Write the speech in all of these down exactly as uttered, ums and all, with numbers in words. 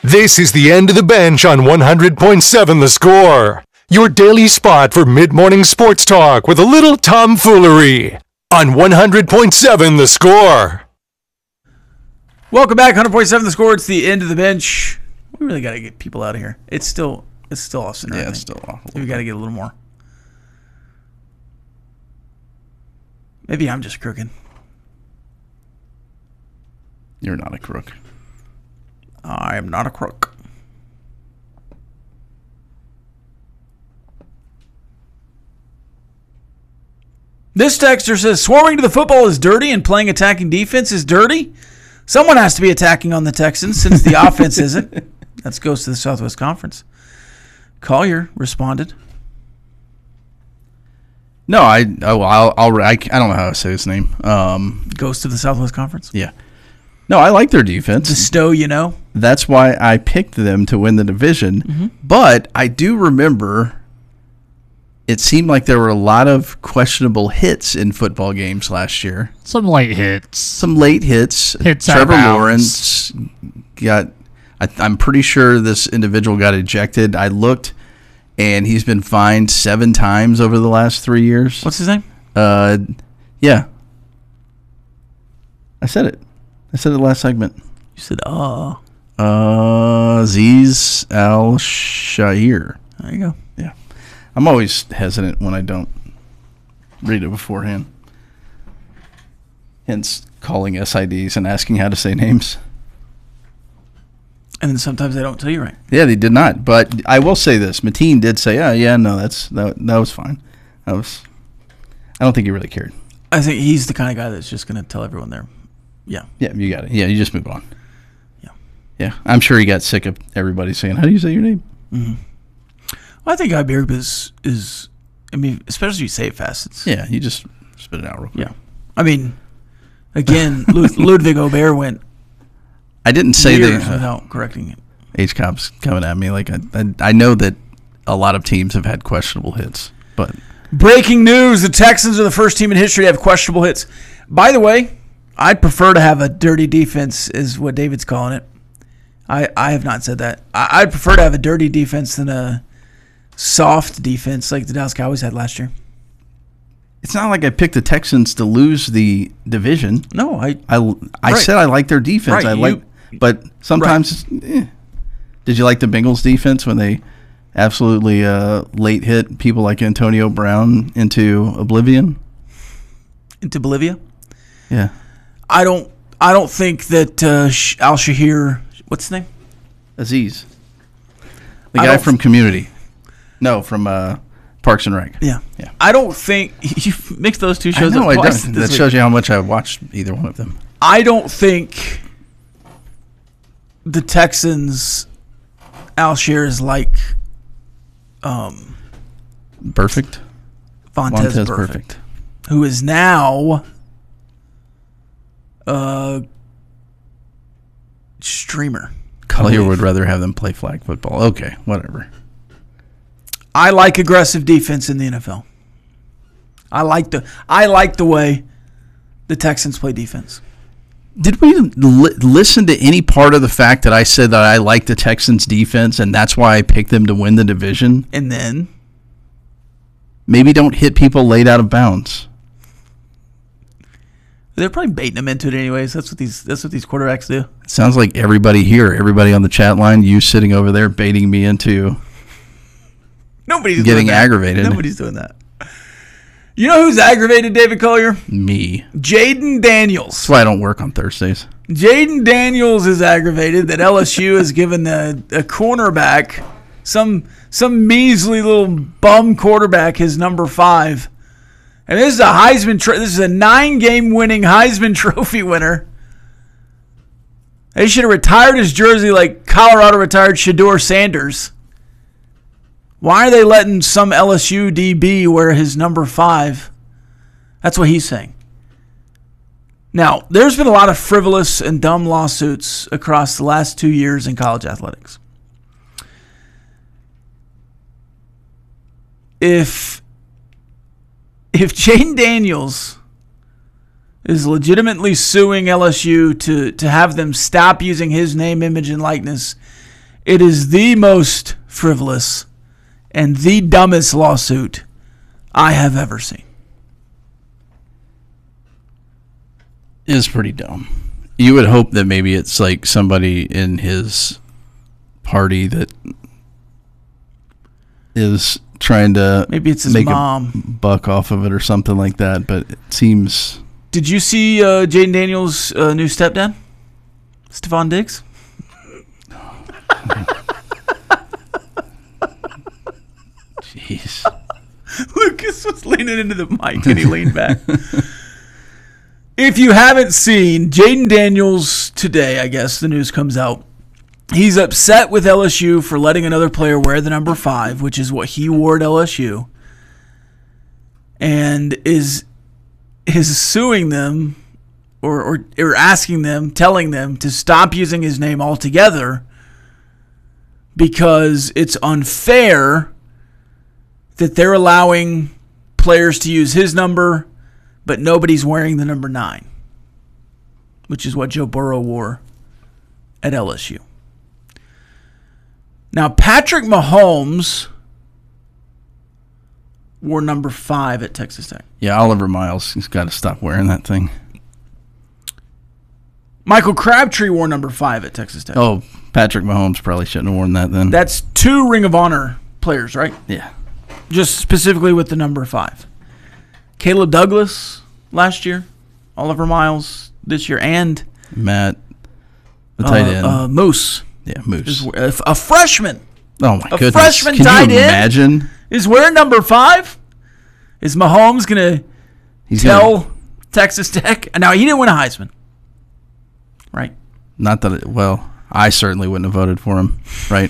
This is the end of the bench on one hundred point seven The Score. Your daily spot for mid-morning sports talk with a little tomfoolery on one hundred point seven The Score. Welcome back, one hundred point seven The Score. It's the end of the bench. We really got to get people out of here. It's still it's still Austin. Yeah, right? it's still awful. We got to get a little more. Maybe I'm just crooked. You're not a crook. I am not a crook. This texter says, swarming to the football is dirty and playing attacking defense is dirty. Someone has to be attacking on the Texans since the offense isn't. That goes to the Southwest Conference. Collier responded. No, I oh, I'll, I'll I, I don't know how to say his name. Um, Goes to the Southwest Conference. yeah. No, I like their defense. The Stowe, you know. That's why I picked them to win the division. Mm-hmm. But I do remember it seemed like there were a lot of questionable hits in football games last year. Some late hits. Some late hits. Hits Trevor out of Lawrence got, I, I'm pretty sure this individual got ejected. I looked, and he's been fined seven times over the last three years. What's his name? Uh, yeah. I said it. I said it last segment. You said, uh. Uh, Aziz Al-Shaair. There you go. Yeah. I'm always hesitant when I don't read it beforehand. Hence calling S I Ds and asking how to say names. And then sometimes they don't tell you right. Yeah, they did not. But I will say this. Mateen did say, oh, yeah, no, that's that, that was fine. That was. I don't think he really cared. I think he's the kind of guy that's just going to tell everyone there. Yeah. Yeah, you got it. Yeah, you just move on. Yeah. Yeah. I'm sure he got sick of everybody saying, how do you say your name? Mm-hmm. Well, I think Iberg is, is, I mean, especially if you say it fast. It's, Yeah, you just spit it out real quick. Yeah. I mean, again, Lud- Ludwig Aubert went I didn't say years that. Uh, without correcting it. H-Cop's coming at me. Like I, I, I know that a lot of teams have had questionable hits, but Breaking news, the Texans are the first team in history to have questionable hits. By the way, I'd prefer to have a dirty defense, is what David's calling it. I, I have not said that. I, I'd prefer to have a dirty defense than a soft defense like the Dallas Cowboys had last year. it's not like I picked the Texans to lose the division. No, I I, I Right. said I like their defense. Right, I you- like, but sometimes, eh. Did you like the Bengals defense when they absolutely uh, late hit people like Antonio Brown into oblivion? into Bolivia. Yeah. I don't. I don't think that uh, Sh- Al Shahir. What's his name? Aziz. The I guy don't- from Community. No, from uh, Parks and Rec. Yeah. Yeah. I don't think you mixed those two I shows know, up I twice. don't. this That week. shows you how much I watched either one of them. I don't think the Texans. Al Shahir is like um, Perfect. Vontez, Montez Perfect, Perfect. who is now a streamer. Collier would rather have them play flag football. Okay, whatever. I like aggressive defense in the N F L. I like the I like the way the Texans play defense. Did we li- listen to any part of the fact that I said that I like the Texans defense and that's why I picked them to win the division? And then Maybe don't hit people laid out of bounds. they're probably baiting them into it anyways. That's what these that's what these quarterbacks do. It sounds like everybody here, everybody on the chat line, you sitting over there baiting me into Nobody's getting doing that. aggravated. Nobody's doing that. You know who's aggravated, David Collier? Me. Jaden Daniels. That's why I don't work on Thursdays. Jaden Daniels is aggravated that L S U has given a, a cornerback, some some measly little bum quarterback, his number five. And this is a Heisman. Tro- this is a nine-game winning Heisman Trophy winner. They should have retired his jersey like Colorado retired Shedeur Sanders. Why are they letting some L S U D B wear his number five? That's what he's saying. Now, there's been a lot of frivolous and dumb lawsuits across the last two years in college athletics. If if Jaden Daniels is legitimately suing L S U to, to have them stop using his name, image, and likeness It is the most frivolous and the dumbest lawsuit I have ever seen. It is pretty dumb. You would hope that maybe it's like somebody in his party that is trying to maybe it's his make mom a buck off of it or something like that, but it seems... Did you see uh, Jaden Daniels' uh, new stepdad? Stephon Diggs? Jeez. Lucas was leaning into the mic and he leaned back. If you haven't seen Jaden Daniels today, I guess the news comes out. He's upset with L S U for letting another player wear the number five, which is what he wore at L S U, and is is suing them or, or or asking them, telling them to stop using his name altogether because it's unfair that they're allowing players to use his number, but nobody's wearing the number nine, which is what Joe Burrow wore at L S U. Now, Patrick Mahomes wore number five at Texas Tech. Yeah, Oliver Miles, he's got to stop wearing that thing. Michael Crabtree wore number five at Texas Tech. Oh, Patrick Mahomes probably shouldn't have worn that then. That's two Ring of Honor players, right? Yeah. Just specifically with the number five. Caleb Douglas last year, Oliver Miles this year, and Matt, the tight end. Uh, uh, Moose. Yeah, Moose. Is, a freshman. Oh, my a goodness. freshman Can tight you end imagine? Is wearing number five? Is Mahomes going to tell gonna, Texas Tech? Now, he didn't win a Heisman, right? Not that it, well, I certainly wouldn't have voted for him, right?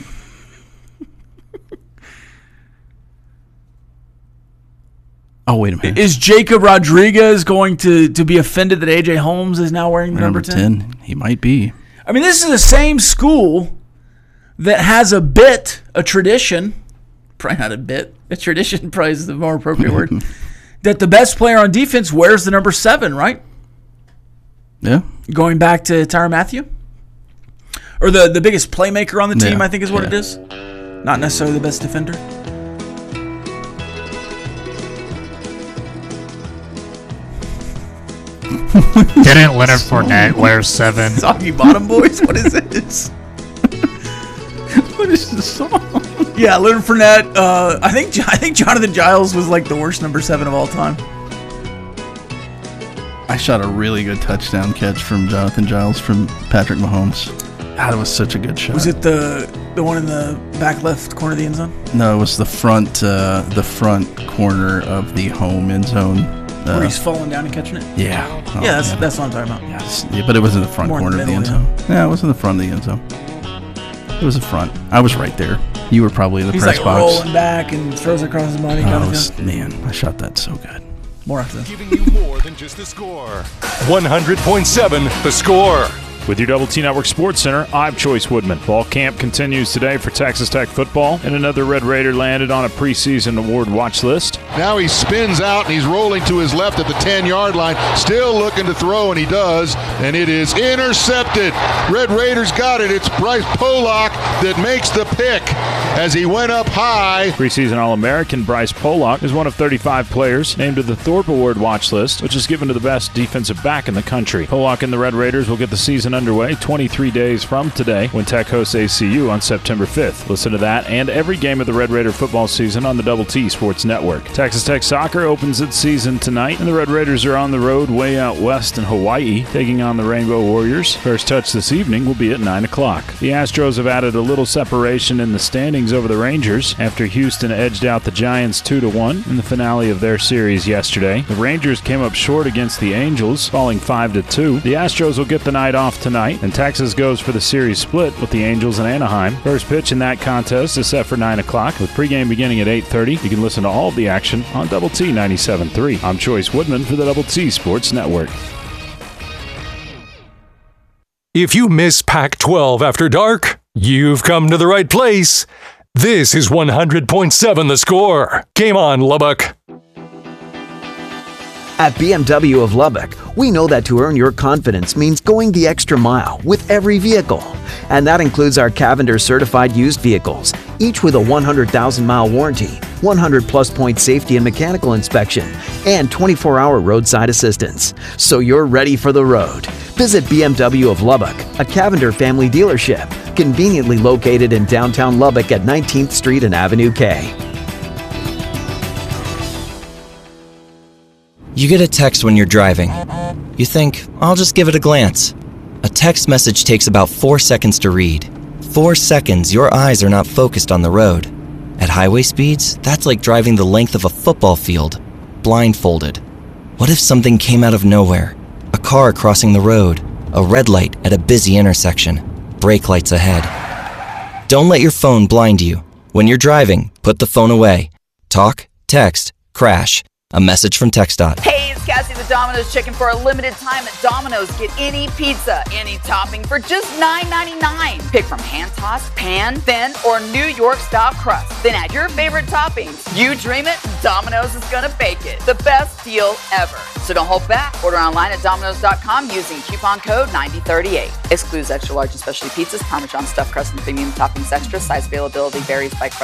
Oh, wait a minute. Is Jacob Rodriguez going to, to be offended that A J Holmes is now wearing the number, number ten? He might be. I mean, this is the same school that has a bit, a tradition, probably not a bit, a tradition probably is the more appropriate word, that the best player on defense wears the number seven, right? Yeah. Going back to Tyrann Mathieu? Or the, the biggest playmaker on the team, yeah. I think is what yeah. it is. Not necessarily the best defender. Didn't Leonard Fournette wear seven? Soggy Bottom Boys? What is this? What is this song? Yeah, Leonard Fournette. Uh, I think I think Jonathan Giles was like the worst number seven of all time. I shot a really good touchdown catch from Jonathan Giles from Patrick Mahomes. God, it was such a good shot. Was it the the one in the back left corner of the end zone? No, it was the front uh, the front corner of the home end zone. Uh, Where he's falling down and catching it? Yeah. Oh, yeah, that's man. that's what I'm talking about. Yes. Yeah, but it was in the front More in corner the of the end middle, zone. Yeah, it was in the front of the end zone. It was the front. I was right there. You were probably in the He's press like box. rolling back and throws it across his body. Oh, kind it of was, man, I shot that so good. More after this. Giving you more than just the score. one hundred point seven The Score. With your Double T Network Sports Center, I'm Choice Woodman. Fall camp continues today for Texas Tech football, and another Red Raider landed on a preseason award watch list. Now he spins out and he's rolling to his left at the ten-yard line, still looking to throw, and he does, and it is intercepted. Red Raiders got it. It's Bryce Pollock that makes the pick as he went up high. Preseason All-American Bryce Pollock is one of thirty-five players named to the Thorpe Award watch list, which is given to the best defensive back in the country. Pollock and the Red Raiders will get the season underway twenty-three days from today when Tech hosts A C U on September fifth. Listen to that and every game of the Red Raider football season on the Double T Sports Network. Texas Tech soccer opens its season tonight, and the Red Raiders are on the road way out west in Hawaii, taking on the Rainbow Warriors. First touch this evening will be at nine o'clock. The Astros have added a little separation in the standings over the Rangers after Houston edged out the Giants two to one in the finale of their series yesterday. The Rangers came up short against the Angels, falling five to two. The Astros will get the night off tonight, and Texas goes for the series split with the Angels and Anaheim. First pitch in that contest is set for nine o'clock, with pregame beginning at eight thirty. You can listen to all of the action on Double T ninety-seven point three. I'm Choice Woodman for the Double T Sports Network. If you miss Pac twelve after dark, you've come to the right place. This is one hundred point seven The Score. Game on, Lubbock. At B M W of Lubbock, we know that to earn your confidence means going the extra mile with every vehicle. And that includes our Cavender certified used vehicles, each with a one hundred thousand mile warranty, one hundred plus point safety and mechanical inspection, and twenty-four hour roadside assistance. So you're ready for the road. Visit B M W of Lubbock, a Cavender family dealership, conveniently located in downtown Lubbock at nineteenth Street and Avenue K. You get a text when you're driving. You think, I'll just give it a glance. A text message takes about four seconds to read. Four seconds, your eyes are not focused on the road. At highway speeds, that's like driving the length of a football field, blindfolded. What if something came out of nowhere? A car crossing the road, a red light at a busy intersection, brake lights ahead. Don't let your phone blind you. When you're driving, put the phone away. Talk, text, crash. A message from TxDOT. Hey, it's Cassie the Domino's Chicken. For a limited time at Domino's, get any pizza, any topping for just nine ninety-nine. Pick from hand-tossed, pan, thin, or New York-style crust. Then add your favorite toppings. You dream it, Domino's is gonna bake it. The best deal ever. So don't hold back. Order online at Domino's dot com using coupon code ninety thirty-eight. Excludes extra large and specialty pizzas, Parmesan stuffed crust, and premium toppings extra. Size availability varies by crust.